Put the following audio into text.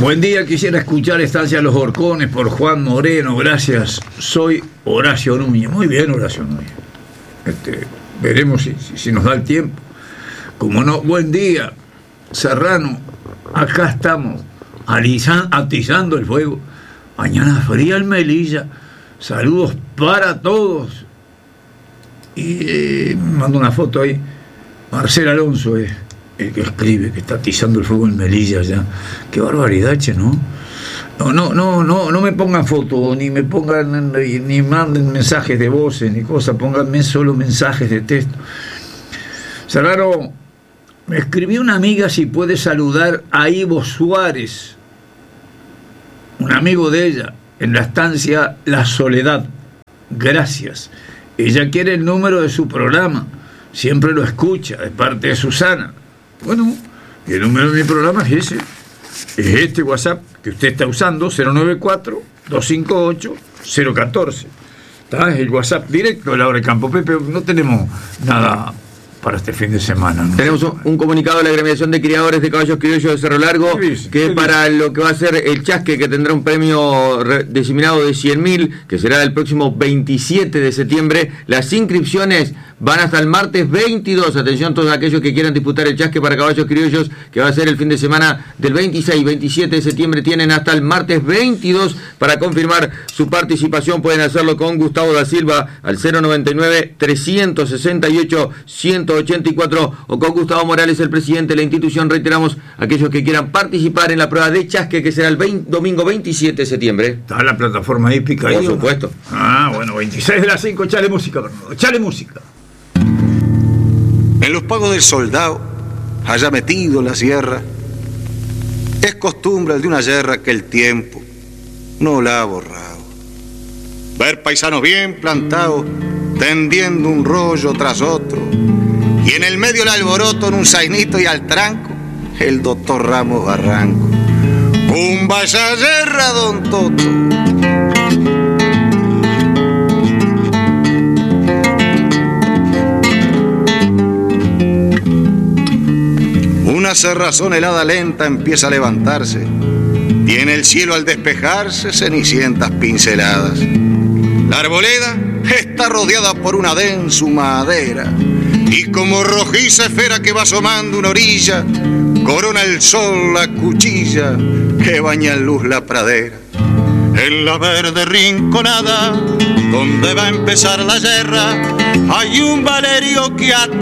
Buen día, quisiera escuchar Estancia Los Horcones por Juan Moreno, gracias. Soy Horacio Núñez. Muy bien, Horacio Núñez. Veremos si nos da el tiempo. Como no, buen día, Serrano. Acá estamos, atizando el fuego. Mañana fría en Melilla. Saludos para todos. Y mando una foto ahí. Marcel Alonso es el que escribe, que está atizando el fuego en Melilla ya. Qué barbaridad, che, ¿no? No me pongan fotos, ni me pongan, ni manden mensajes de voces, ni cosas, pónganme solo mensajes de texto. Serrano, me escribió una amiga si puede saludar a Ivo Suárez, un amigo de ella, en la estancia La Soledad. Gracias. Ella quiere el número de su programa, siempre lo escucha, de parte de Susana. Bueno, y el número de mi programa es ese. Es este WhatsApp que usted está usando, 094-258-014. Es el WhatsApp directo de la hora de Campo Pepe. No tenemos nada para este fin de semana, ¿no? Tenemos un comunicado de la agremiación de criadores de caballos criollos de Cerro Largo, que es para lo que va a ser el chasque, que tendrá un premio diseminado de 100.000, que será el próximo 27 de septiembre. Las inscripciones van hasta el martes 22. Atención todos aquellos que quieran disputar el chasque para caballos criollos, que va a ser el fin de semana del 26 y 27 de septiembre. Tienen hasta el martes 22 para confirmar su participación. Pueden hacerlo con Gustavo da Silva al 099-368-184 o con Gustavo Morales, el presidente de la institución. Reiteramos, aquellos que quieran participar en la prueba de chasque, que será el domingo 27 de septiembre. ¿Está la plataforma hípica ahí? Por supuesto. Bueno, 26 de las 5, echale música, Bernardo, echale música. En los pagos del soldado, allá metido en la sierra, es costumbre de una guerra que el tiempo no la ha borrado. Ver paisanos bien plantados, tendiendo un rollo tras otro, y en el medio el alboroto en un zainito y al tranco, el doctor Ramos Barranco. Un vaya guerra, don Toto. Una cerrazón helada lenta empieza a levantarse, y en el cielo al despejarse cenicientas pinceladas. La arboleda está rodeada por una densa madera, y como rojiza esfera que va asomando una orilla, corona el sol la cuchilla que baña en luz la pradera. En la verde rinconada, donde va a empezar la guerra, hay un Valerio que ataca